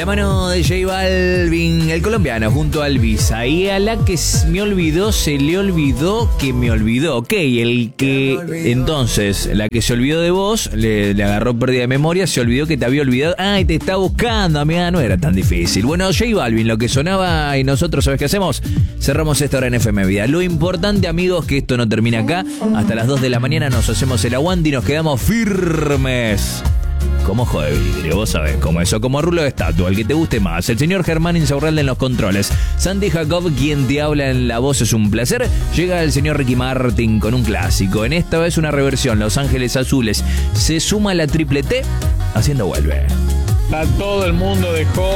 la mano de J Balvin, el colombiano, junto a Elvisa. Y a la que me olvidó, se le olvidó que me olvidó. Ok, el que entonces, la que se olvidó de vos, le agarró pérdida de memoria, se olvidó que te había olvidado. Ay, te está buscando, amiga, no era tan difícil. Bueno, J Balvin, lo que sonaba y nosotros, ¿sabes qué hacemos? Cerramos esta hora en FM Vida. Lo importante, amigos, que esto no termina acá. Hasta las 2 de la mañana nos hacemos el aguante y nos quedamos firmes. Como ojo de vidrio, vos sabés cómo eso, como rulo de estatua, el que te guste más. El señor Germán Insaurralde en los controles. Santi Jacob, quien te habla en la voz, es un placer. Llega el señor Ricky Martin con un clásico. En esta vez una reversión, Los Ángeles Azules. Se suma la triple T, haciendo vuelve. A todo el mundo dejó